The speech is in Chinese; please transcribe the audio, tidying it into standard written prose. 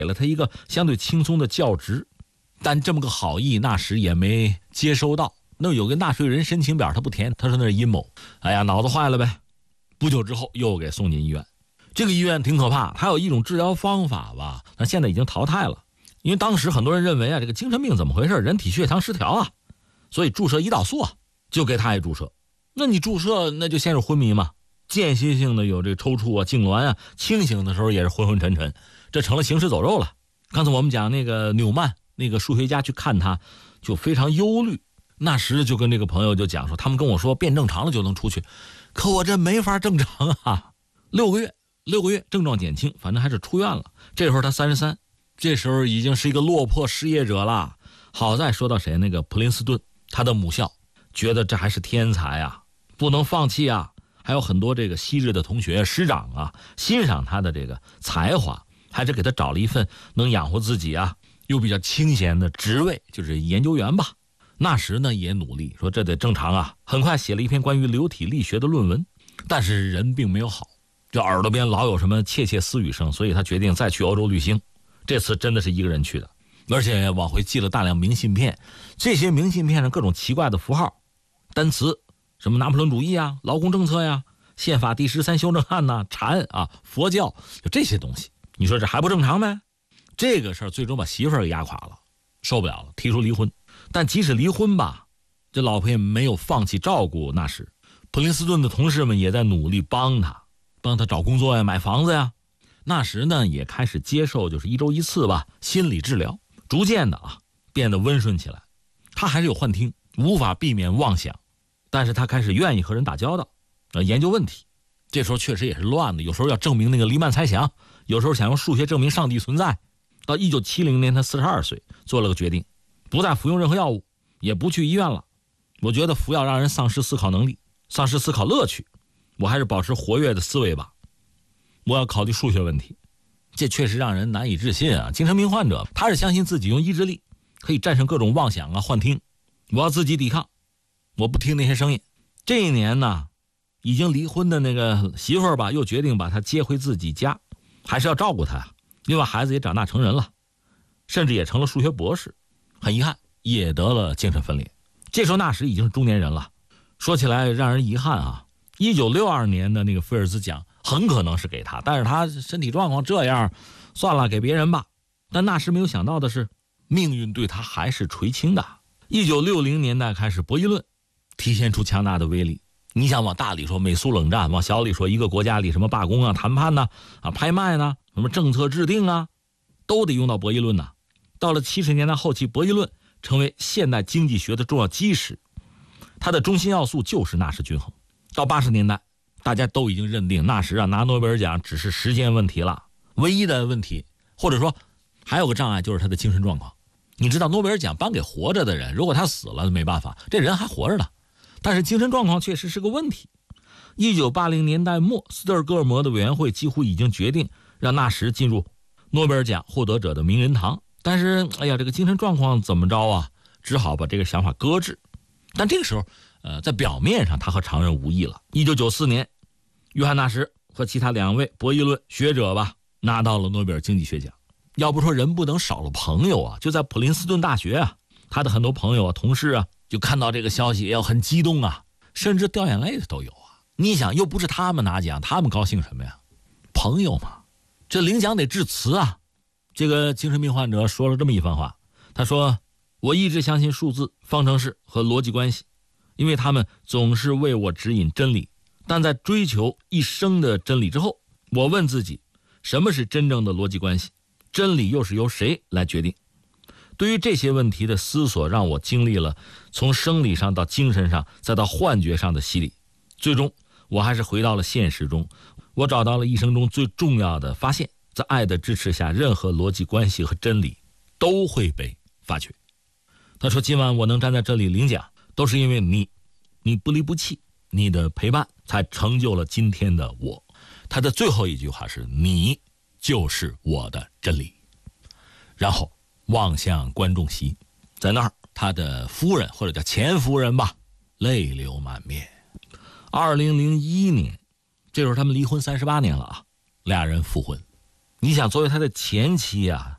给了他一个相对轻松的教职，但这么个好意纳什也没接收到。那有个纳税人申请表他不填，他说那是阴谋，哎呀，脑子坏了呗。不久之后又给送进医院。这个医院挺可怕，它有一种治疗方法吧，那现在已经淘汰了。因为当时很多人认为啊，这个精神病怎么回事？人体血糖失调啊，所以注射胰岛素啊，就给他也注射。那你注射那就陷入昏迷嘛，间歇性的有这个抽搐啊、痉挛啊，清醒的时候也是昏昏沉沉，这成了行尸走肉了。刚才我们讲那个纽曼那个数学家去看他，就非常忧虑。那时就跟这个朋友就讲说，他们跟我说变正常了就能出去，可我这没法正常啊。6个月症状减轻，反正还是出院了。这时候他33，这时候已经是一个落魄失业者了。好在说到谁，那个普林斯顿他的母校觉得这还是天才啊，不能放弃啊。还有很多这个昔日的同学师长啊，欣赏他的这个才华，还是给他找了一份能养活自己啊又比较清闲的职位，就是研究员吧。那时呢也努力说这得正常啊，很快写了一篇关于流体力学的论文。但是人并没有好，这耳朵边老有什么窃窃私语声，所以他决定再去欧洲旅行。这次真的是一个人去的，而且往回寄了大量明信片。这些明信片上各种奇怪的符号、单词，什么拿破仑主义啊、劳工政策呀、宪法第13修正案呐、禅啊、佛教，就这些东西。你说这还不正常呗？这个事儿最终把媳妇儿给压垮了，受不了了，提出离婚。但即使离婚吧，这老婆也没有放弃照顾纳什。普林斯顿的同事们也在努力帮他找工作呀、买房子呀。纳什呢也开始接受就是1周1次吧心理治疗，逐渐的变得温顺起来。他还是有幻听，无法避免妄想，但是他开始愿意和人打交道，研究问题。这时候确实也是乱的，有时候要证明那个黎曼猜想，有时候想用数学证明上帝存在。到1970年他42岁，做了个决定，不再服用任何药物，也不去医院了。我觉得服药让人丧失思考能力，丧失思考乐趣，我还是保持活跃的思维吧。我要考虑数学问题。这确实让人难以置信啊！精神病患者他是相信自己用意志力可以战胜各种妄想啊、幻听。我要自己抵抗，我不听那些声音。这一年呢，已经离婚的那个媳妇儿吧，又决定把他接回自己家，还是要照顾他。另外孩子也长大成人了，甚至也成了数学博士。很遗憾，也得了精神分裂。这时候纳什已经是中年人了。说起来让人遗憾啊，1962年的那个菲尔兹奖很可能是给他，但是他身体状况这样，算了，给别人吧。但纳什没有想到的是，命运对他还是垂青的。1960年代开始，博弈论体现出强大的威力。你想往大里说美苏冷战，往小里说一个国家里什么罢工啊、谈判呐、拍卖呢、什么政策制定啊，都得用到博弈论呐。到了70年代后期，博弈论成为现代经济学的重要基石，它的中心要素就是纳什均衡。到80年代，大家都已经认定纳什拿诺贝尔奖只是时间问题了。唯一的问题，或者说还有个障碍，就是他的精神状况。你知道诺贝尔奖颁给活着的人，如果他死了没办法，这人还活着呢，但是精神状况确实是个问题。1980年代末，斯德哥尔摩的委员会几乎已经决定让纳什进入诺贝尔奖获得者的名人堂，但是这个精神状况怎么着啊，只好把这个想法搁置。但这个时候在表面上他和常人无异了。1994年，约翰纳什和其他2位博弈论学者吧拿到了诺贝尔经济学奖。要不说人不能少了朋友啊，就在普林斯顿大学啊，他的很多朋友啊、同事啊，就看到这个消息要很激动啊，甚至掉眼泪的都有啊。你想，又不是他们拿奖，他们高兴什么呀？朋友嘛，这领奖得致辞啊。这个精神病患者说了这么一番话，他说：我一直相信数字、方程式和逻辑关系，因为他们总是为我指引真理。但在追求一生的真理之后，我问自己，什么是真正的逻辑关系？真理又是由谁来决定？对于这些问题的思索，让我经历了从生理上到精神上再到幻觉上的洗礼。最终我还是回到了现实中，我找到了一生中最重要的发现，在爱的支持下，任何逻辑关系和真理都会被发掘。他说，今晚我能站在这里领奖，都是因为你不离不弃，你的陪伴才成就了今天的我。他的最后一句话是，你就是我的真理。然后望向观众席，在那儿他的夫人或者叫前夫人吧，泪流满面。2001年，这时候他们离婚38年了啊，俩人复婚。你想，作为他的前妻啊，